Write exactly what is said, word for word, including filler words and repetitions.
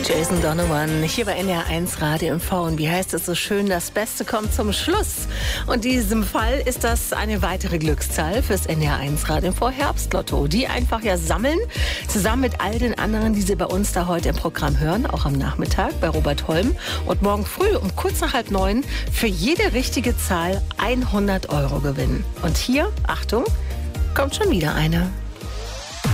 Jason Donovan, hier bei N D R eins Radio M V. Und wie heißt es so schön, das Beste kommt zum Schluss. Und in diesem Fall ist das eine weitere Glückszahl fürs N D R eins Radio M V Herbstlotto. Die einfach ja sammeln, zusammen mit all den anderen, die Sie bei uns da heute im Programm hören, auch am Nachmittag bei Robert Holm. Und morgen früh um kurz nach halb neun für jede richtige Zahl hundert Euro gewinnen. Und hier, Achtung, kommt schon wieder eine.